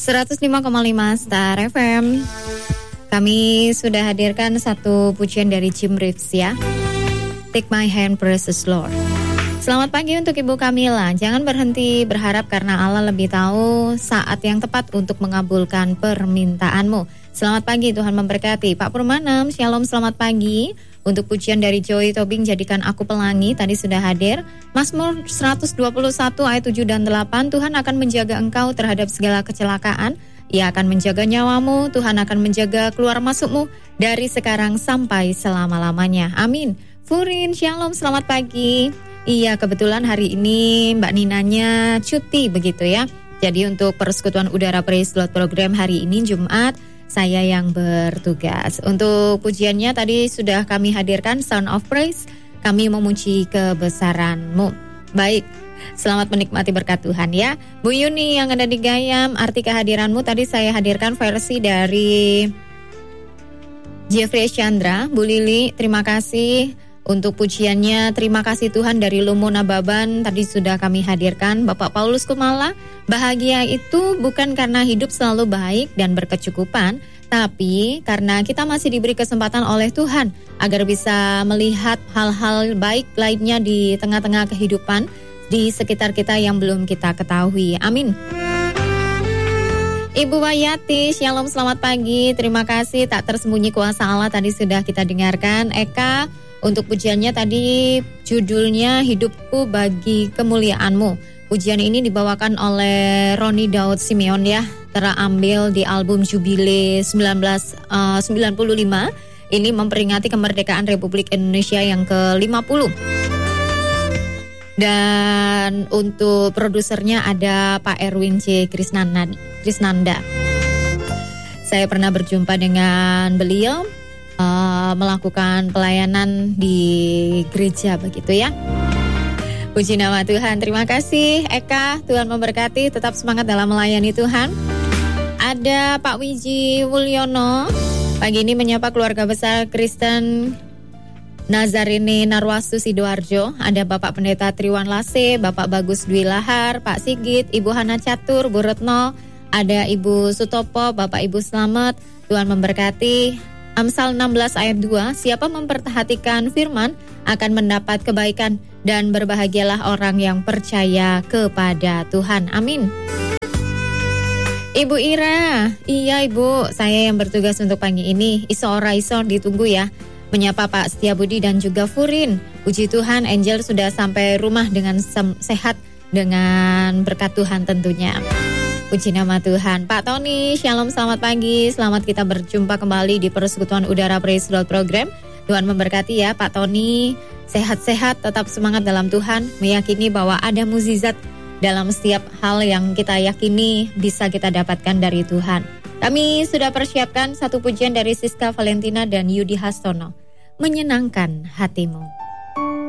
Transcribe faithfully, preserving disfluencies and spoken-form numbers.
seratus lima koma lima Star F M. Kami sudah hadirkan satu pujian dari Jim Reeves ya. Take my hand, precious Lord. Selamat pagi untuk Ibu Kamila. Jangan berhenti berharap karena Allah lebih tahu saat yang tepat untuk mengabulkan permintaanmu. Selamat pagi, Tuhan memberkati. Pak Purmanam, shalom, selamat pagi. Untuk pujian dari Joy Tobing, jadikan aku pelangi, tadi sudah hadir. Mazmur seratus dua puluh satu ayat tujuh dan delapan, Tuhan akan menjaga engkau terhadap segala kecelakaan. Ia akan menjaga nyawamu, Tuhan akan menjaga keluar masukmu dari sekarang sampai selama-lamanya. Amin. Furin, shalom, selamat pagi. Iya, kebetulan hari ini Mbak Ninanya cuti begitu ya. Jadi untuk persekutuan udara Praise Lord program hari ini Jumat, saya yang bertugas. Untuk pujiannya tadi sudah kami hadirkan Sound of Praise. Kami memuji kebesaran-Mu. Baik, selamat menikmati berkat Tuhan ya. Bu Yuni yang ada di Gayam, arti kehadiran-Mu tadi saya hadirkan versi dari Jeffrey Chandra. Bu Lili, terima kasih untuk pujiannya. Terima kasih Tuhan dari Lumona Baban tadi sudah kami hadirkan. Bapak Paulus Kumala, bahagia itu bukan karena hidup selalu baik dan berkecukupan, tapi karena kita masih diberi kesempatan oleh Tuhan agar bisa melihat hal-hal baik lainnya di tengah-tengah kehidupan di sekitar kita yang belum kita ketahui. Amin. Ibu Wayati, shalom, selamat pagi. Terima kasih, tak tersembunyi kuasa Allah tadi sudah kita dengarkan. Eka, untuk pujiannya tadi judulnya Hidupku Bagi Kemuliaan-Mu. Pujian ini dibawakan oleh Roni Daud Simeon ya, terambil di album Jubile sembilan belas sembilan puluh lima. Ini memperingati kemerdekaan Republik Indonesia yang ke lima puluh. Dan untuk produsernya ada Pak Erwin C. Krisnanda. Krisnanda. Saya pernah berjumpa dengan beliau Uh, melakukan pelayanan di gereja begitu ya. Puji nama Tuhan. Terima kasih Eka, Tuhan memberkati, tetap semangat dalam melayani Tuhan. Ada Pak Wiji Wulyono pagi ini menyapa keluarga besar Kristen Nazarini Narwastu Sidoarjo. Ada Bapak Pendeta Triwan Lase, Bapak Bagus Dwi Lahar, Pak Sigit, Ibu Hana Catur, Bu Retno, ada Ibu Sutopo, Bapak Ibu Slamet. Tuhan memberkati. Amsal enam belas ayat dua, siapa memperhatikan firman akan mendapat kebaikan dan berbahagialah orang yang percaya kepada Tuhan. Amin. Ibu Ira, iya Ibu, saya yang bertugas untuk pagi ini. Iso ora iso ditunggu ya. Menyapa Pak Setiabudi dan juga Furin. Puji Tuhan, Angel sudah sampai rumah dengan sem- sehat dengan berkat Tuhan tentunya. Puji nama Tuhan. Pak Tony, shalom, selamat pagi. Selamat kita berjumpa kembali di Persekutuan Udara Praise Lord program. Tuhan memberkati ya Pak Tony. Sehat-sehat, tetap semangat dalam Tuhan. Meyakini bahwa ada mukjizat dalam setiap hal yang kita yakini bisa kita dapatkan dari Tuhan. Kami sudah persiapkan satu pujian dari Siska Valentina dan Yudi Hastono. Menyenangkan hatimu.